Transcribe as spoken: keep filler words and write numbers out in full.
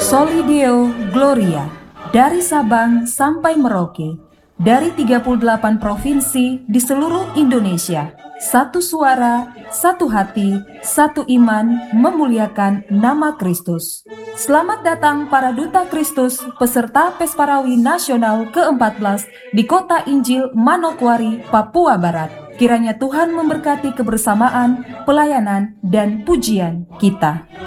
Soli Deo Gloria, dari Sabang sampai Merauke, dari tiga puluh delapan provinsi di seluruh Indonesia. Satu suara, satu hati, satu iman memuliakan nama Kristus. Selamat datang para Duta Kristus peserta Pesparawi Nasional keempat belas di Kota Injil Manokwari, Papua Barat. Kiranya Tuhan memberkati kebersamaan, pelayanan, dan pujian kita.